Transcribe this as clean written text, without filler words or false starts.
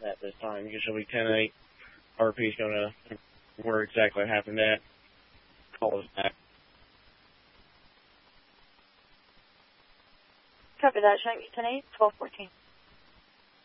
at this time. Usually 10-8. RP is going to where exactly happened at. Call us back. Copy that. Showing 10-8, 12-14.